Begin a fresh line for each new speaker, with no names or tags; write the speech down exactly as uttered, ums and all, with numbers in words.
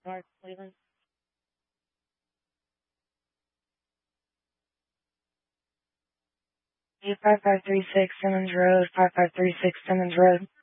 North Cleveland. five five three six Simmons Road, five five three six Simmons Road.